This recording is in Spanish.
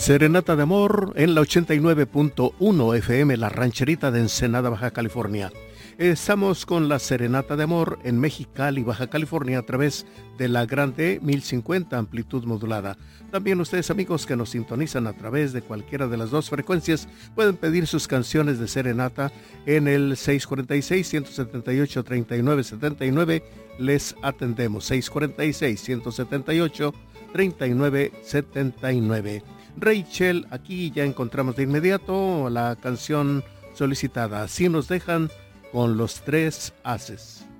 Serenata de Amor en la 89.1 FM, La Rancherita de Ensenada, Baja California. Estamos con la Serenata de Amor en Mexicali, Baja California, a través de la Grande 1050 amplitud modulada. También ustedes, amigos que nos sintonizan a través de cualquiera de las dos frecuencias, pueden pedir sus canciones de serenata en el 646-178-3979. Les atendemos, 646-178-3979. Rachel, aquí ya encontramos de inmediato la canción solicitada. Así nos dejan con Los Tres Haces.